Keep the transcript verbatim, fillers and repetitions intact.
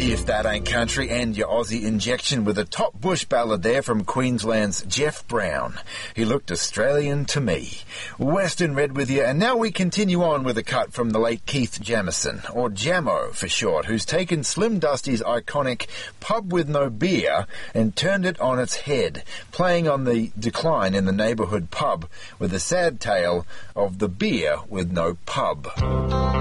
If that ain't country, and your Aussie injection with a top bush ballad there from Queensland's Jeff Brown. He looked Australian to me. Western Red with you, and now we continue on with a cut from the late Keith Jamison, or Jamo for short, who's taken Slim Dusty's iconic Pub with No Beer and turned it on its head, playing on the decline in the neighbourhood pub with the sad tale of the beer with no pub.